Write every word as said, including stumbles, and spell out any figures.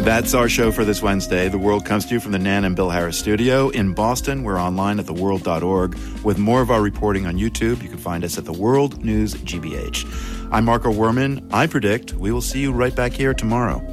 That's our show for this Wednesday. The World comes to you from the Nan and Bill Harris studio. In Boston, we're online at the world dot org with more of our reporting on YouTube. You can find us at The World News G B H. I'm Marco Werman. I predict we will see you right back here tomorrow.